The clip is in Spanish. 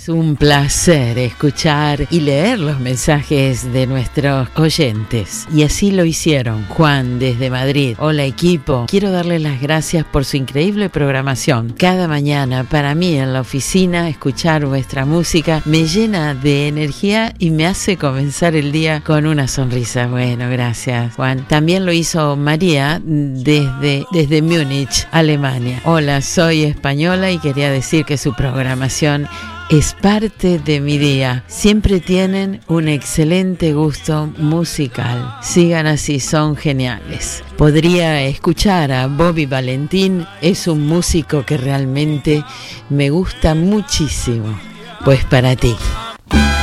un placer escuchar y leer los mensajes de nuestros oyentes. Y así lo hicieron. Juan desde Madrid. Hola equipo, quiero darles las gracias por su increíble programación. Cada mañana para mí en la oficina escuchar vuestra música me llena de energía y me hace comenzar el día con una sonrisa. Bueno, gracias Juan. También lo hizo María desde Múnich, Alemania. Hola, soy española y quería decir que su programación es parte de mi día. Siempre tienen un excelente gusto musical. Sigan así, son geniales. Podría escuchar a Bobby Valentín, es un músico que realmente me gusta muchísimo. Pues para ti.